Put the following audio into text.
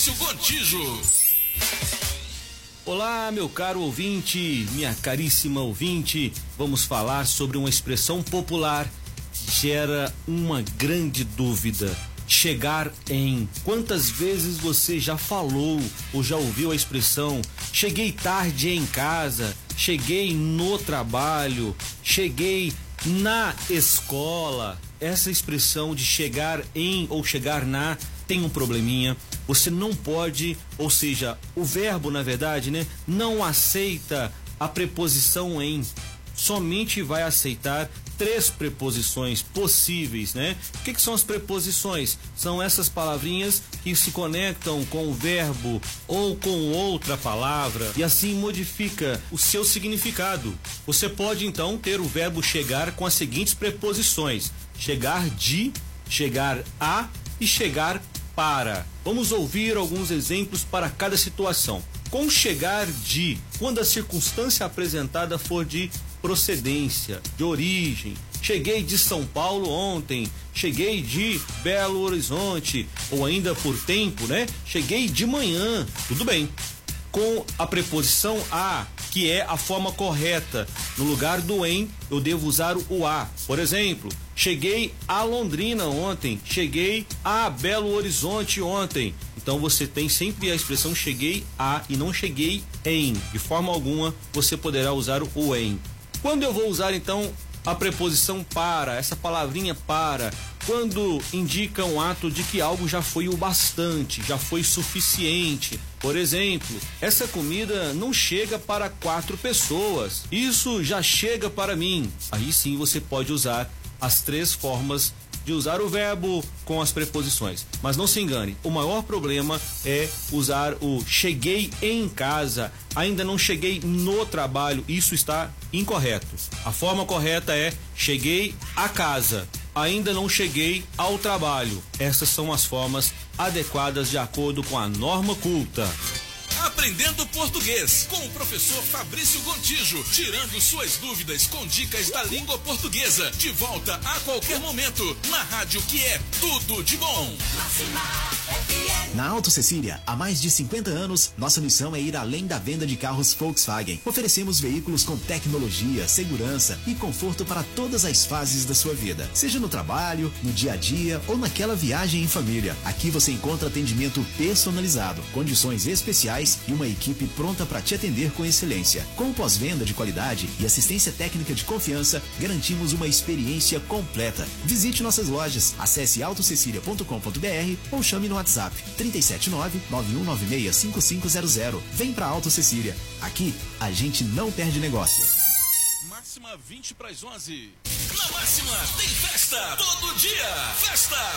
Fabrício Gontijo. Olá, meu caro ouvinte, minha caríssima ouvinte. Vamos falar sobre uma expressão popular que gera uma grande dúvida. Chegar em. Quantas vezes você já falou ou já ouviu a expressão cheguei tarde em casa, cheguei no trabalho, cheguei na escola? Essa expressão de chegar em ou chegar na tem um probleminha. Você não pode, ou seja, o verbo, na verdade, né, não aceita a preposição em. Somente vai aceitar 3 preposições possíveis, né? O que são as preposições? São essas palavrinhas que se conectam com o verbo ou com outra palavra e assim modifica o seu significado. Você pode então ter o verbo chegar com as seguintes preposições: chegar de, chegar a e chegar para. Vamos ouvir alguns exemplos para cada situação. Com chegar de, quando a circunstância apresentada for de procedência, de origem. Cheguei de São Paulo ontem, cheguei de Belo Horizonte, ou ainda por tempo, né? Cheguei de manhã, tudo bem. Com a preposição a, que é a forma correta, no lugar do em, eu devo usar o a. Por exemplo, cheguei a Londrina ontem, cheguei a Belo Horizonte ontem. Então você tem sempre a expressão cheguei a e não cheguei em. De forma alguma você poderá usar o em. Quando eu vou usar então a preposição para, essa palavrinha para, quando indica um ato de que algo já foi o bastante, já foi suficiente. Por exemplo, essa comida não chega para 4 pessoas, isso já chega para mim. Aí sim você pode usar as 3 formas de usar o verbo com as preposições. Mas não se engane, o maior problema é usar o cheguei em casa, ainda não cheguei no trabalho. Isso está incorreto. A forma correta é cheguei a casa, ainda não cheguei ao trabalho. Essas são as formas adequadas de acordo com a norma culta. Aprendendo português com o professor Fabrício Gontijo, tirando suas dúvidas com dicas da língua portuguesa. De volta a qualquer momento na rádio que é tudo de bom. Na Auto Cecília, há mais de 50 anos, nossa missão é ir além da venda de carros Volkswagen. Oferecemos veículos com tecnologia, segurança e conforto para todas as fases da sua vida. Seja no trabalho, no dia a dia ou naquela viagem em família. Aqui você encontra atendimento personalizado, condições especiais e uma equipe pronta para te atender com excelência. Com pós-venda de qualidade e assistência técnica de confiança, garantimos uma experiência completa. Visite nossas lojas, acesse autocecilia.com.br ou chame no WhatsApp 379-9196-5500. Vem pra Auto Cecília. Aqui, a gente não perde negócio. Máxima 20 para as 11. Na Máxima tem festa todo dia. Festa